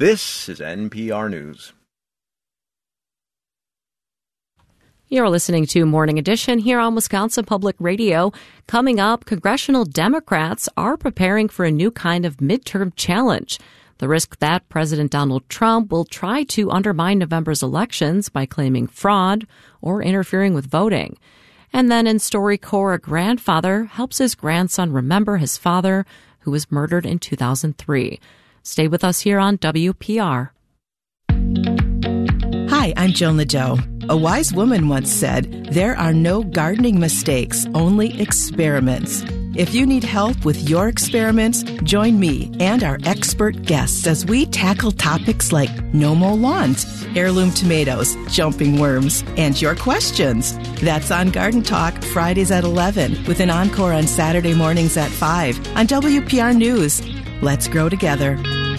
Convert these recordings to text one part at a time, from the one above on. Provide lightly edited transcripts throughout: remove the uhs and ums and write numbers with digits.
This is NPR News. You're listening to Morning Edition here on Wisconsin Public Radio. Coming up, congressional Democrats are preparing for a new kind of midterm challenge. The risk that President Donald Trump will try to undermine November's elections by claiming fraud or interfering with voting. And then in StoryCorps, a grandfather helps his grandson remember his father, who was murdered in 2003. Stay with us here on WPR. Hi, I'm Joan LaJoe. A wise woman once said, "There are no gardening mistakes, only experiments." If you need help with your experiments, join me and our expert guests as we tackle topics like no-mow lawns, heirloom tomatoes, jumping worms, and your questions. That's on Garden Talk, Fridays at 11, with an encore on Saturday mornings at 5 on WPR News. Let's grow together.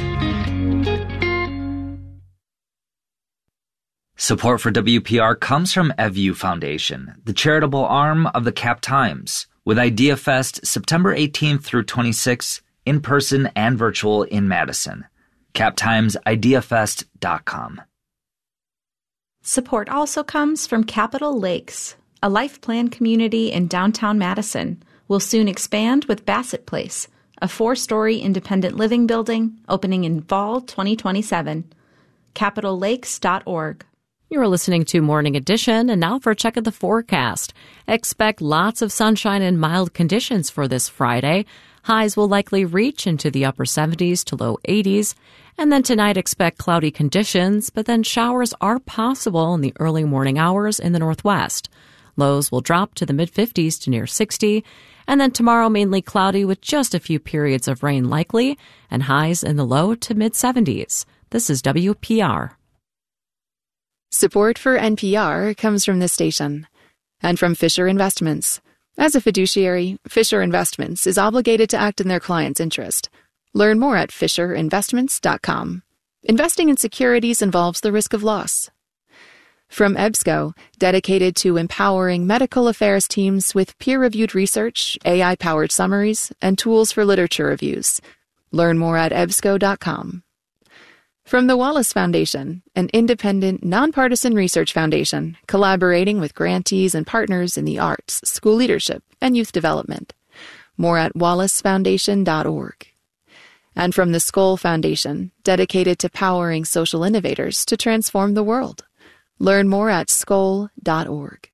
Support for WPR comes from EVU Foundation, the charitable arm of the Cap Times, with IdeaFest September 18th through 26th, in person and virtual in Madison. CapTimesIdeaFest.com. Support also comes from Capitol Lakes, a life plan community in downtown Madison. Will soon expand with Bassett Place, a 4-story independent living building opening in fall 2027. CapitolLakes.org. You're listening to Morning Edition, and now for a check of the forecast. Expect lots of sunshine and mild conditions for this Friday. Highs will likely reach into the upper 70s to low 80s. And then tonight, expect cloudy conditions, but then showers are possible in the early morning hours in the northwest. Lows will drop to the mid-50s to near 60. And then tomorrow, mainly cloudy with just a few periods of rain likely, and highs in the low to mid-70s. This is WPR. Support for NPR comes from this station and from Fisher Investments. As a fiduciary, Fisher Investments is obligated to act in their client's interest. Learn more at FisherInvestments.com. Investing in securities involves the risk of loss. From EBSCO, dedicated to empowering medical affairs teams with peer-reviewed research, AI-powered summaries, and tools for literature reviews. Learn more at EBSCO.com. From the Wallace Foundation, an independent, nonpartisan research foundation collaborating with grantees and partners in the arts, school leadership, and youth development. More at wallacefoundation.org. And from the Skoll Foundation, dedicated to powering social innovators to transform the world. Learn more at skoll.org.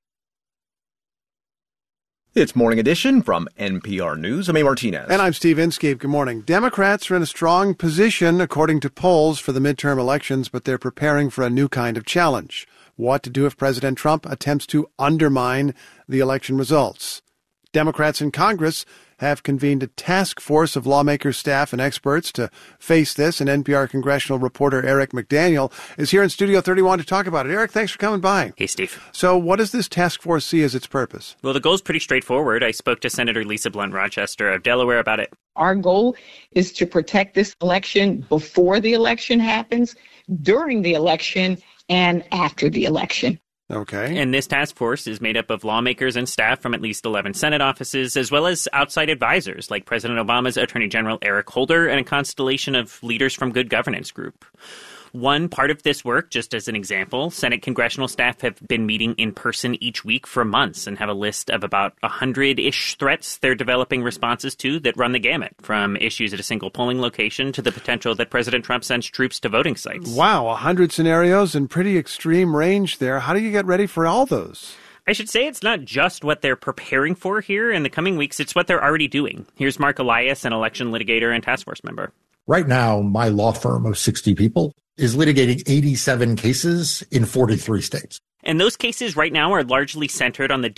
It's Morning Edition from NPR News. I'm A. Martinez. And I'm Steve Inskeep. Good morning. Democrats are in a strong position, according to polls, for the midterm elections, but they're preparing for a new kind of challenge. What to do if President Trump attempts to undermine the election results. Democrats in Congress have convened a task force of lawmakers, staff, and experts to face this, and NPR congressional reporter Eric McDaniel is here in Studio 31 to talk about it. Eric, thanks for coming by. Hey, Steve. So what does this task force see as its purpose? Well, the goal is pretty straightforward. I spoke to Senator Lisa Blunt Rochester of Delaware about it. Our goal is to protect this election before the election happens, during the election, and after the election. Okay. And this task force is made up of lawmakers and staff from at least 11 Senate offices, as well as outside advisors like President Obama's Attorney General Eric Holder and a constellation of leaders from Good Governance Group. One part of this work, just as an example, Senate congressional staff have been meeting in person each week for months and have a list of about 100-ish threats they're developing responses to that run the gamut, from issues at a single polling location to the potential that President Trump sends troops to voting sites. Wow, 100 scenarios and pretty extreme range there. How do you get ready for all those? I should say it's not just what they're preparing for here in the coming weeks, it's what they're already doing. Here's Mark Elias, an election litigator and task force member. Right now, my law firm of 60 people is litigating 87 cases in 43 states. And those cases right now are largely centered on the